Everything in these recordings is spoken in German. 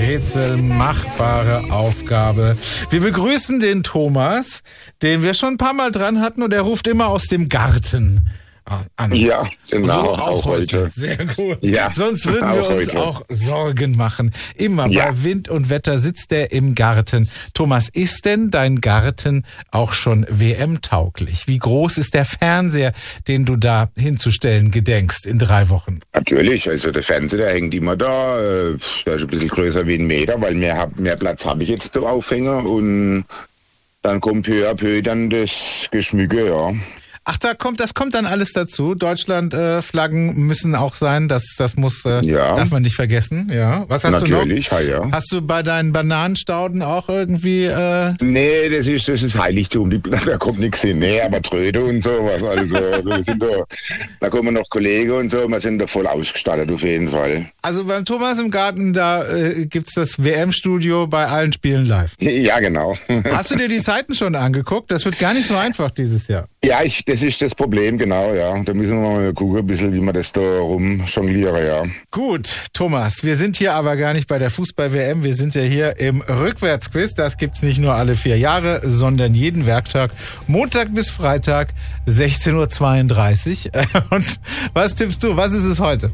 rätselmachbare Aufgabe. Wir begrüßen den Thomas, den wir schon ein paar Mal dran hatten und er ruft immer aus dem Garten an. Ja, genau, so auch heute. Sehr gut. Ja, sonst würden wir uns heute auch Sorgen machen. Immer Ja. bei Wind und Wetter sitzt er im Garten. Thomas, ist denn dein Garten auch schon WM-tauglich? Wie groß ist der Fernseher, den du da hinzustellen gedenkst in 3 Wochen? Natürlich, also der Fernseher, der hängt immer da. Der ist ein bisschen größer wie 1 Meter, weil mehr Platz habe ich jetzt zum Aufhängen. Und dann kommt peu à peu dann das Geschmücke, ja. Ach, das kommt dann alles dazu. Deutschland-Flaggen müssen auch sein. Das muss, Ja. darf man nicht vergessen. Ja. Was hast Natürlich, du noch? ja. Hast du bei deinen Bananenstauden auch irgendwie? Nee, das ist Heiligtum, da kommt nichts hin. Nee, aber Tröte und sowas. Also, wir sind da kommen noch Kollegen und so, wir sind da voll ausgestattet auf jeden Fall. Also beim Thomas im Garten, da gibt's das WM-Studio bei allen Spielen live. Ja, genau. Hast du dir die Zeiten schon angeguckt? Das wird gar nicht so einfach dieses Jahr. Ja, das ist das Problem, genau, ja. Da müssen wir mal gucken, ein bisschen, wie wir das da rumjonglieren, ja. Gut, Thomas, wir sind hier aber gar nicht bei der Fußball-WM, wir sind ja hier im Rückwärtsquiz. Das gibt's nicht nur alle 4 Jahre, sondern jeden Werktag, Montag bis Freitag, 16:32 Uhr. Und was tippst du? Was ist es heute?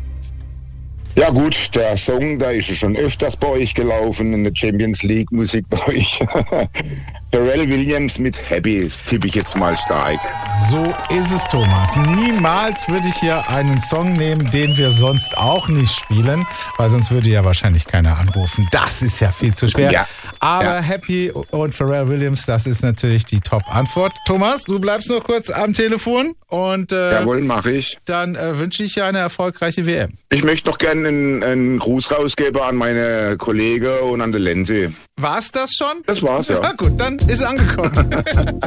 Ja gut, der Song, da ist ja schon öfters bei euch gelaufen, in der Champions League Musik bei euch. Pharrell Williams mit Happy, tippe ich jetzt mal stark. So ist es, Thomas. Niemals würde ich hier einen Song nehmen, den wir sonst auch nicht spielen, weil sonst würde ja wahrscheinlich keiner anrufen. Das ist ja viel zu schwer. Ja. Aber Ja. Happy und Pharrell Williams, das ist natürlich die Top-Antwort. Thomas, du bleibst noch kurz am Telefon und Jawohl, mache ich. dann wünsche ich dir eine erfolgreiche WM. Ich möchte noch gerne einen Gruß rausgeben an meine Kollegen und an der Lenzi. War's das schon? Das war's, ja. Na gut, dann ist angekommen.